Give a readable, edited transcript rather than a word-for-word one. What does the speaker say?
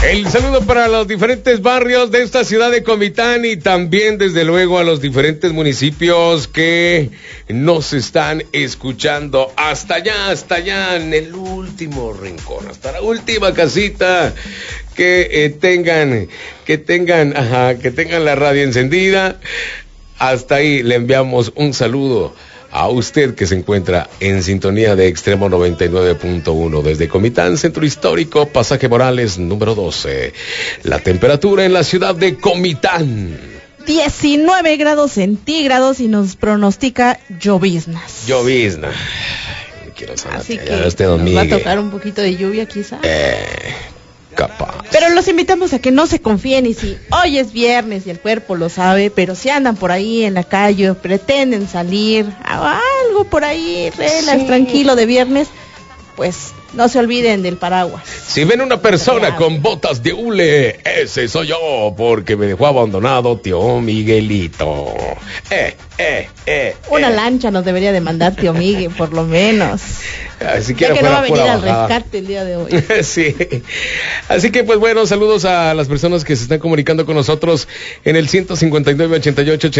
El saludo para los diferentes barrios de esta ciudad de Comitán y también desde luego a los diferentes municipios que nos están escuchando hasta allá en el último rincón, hasta la última casita que tengan la radio encendida. Hasta ahí le enviamos un saludo a usted que se encuentra en sintonía de Extremo 99.1 desde Comitán, Centro Histórico, Pasaje Morales, número 12. La temperatura en la ciudad de Comitán: 19 grados centígrados y nos pronostica lloviznas. Así que este nos domingo va a tocar un poquito de lluvia quizá. Capaz. Pero los invitamos a que no se confíen y si hoy es viernes y el cuerpo lo sabe, pero si andan por ahí en la calle, pretenden salir a algo por ahí, relax, tranquilo de viernes, pues no se olviden del paraguas. Si ven una persona con botas de hule, ese soy yo, porque me dejó abandonado tío Miguelito. Una lancha nos debería de mandar tío Miguel, por lo menos. Así que no va a venir al rescate el día de hoy. Sí. Así que pues bueno, saludos a las personas que se están comunicando con nosotros en el 159 88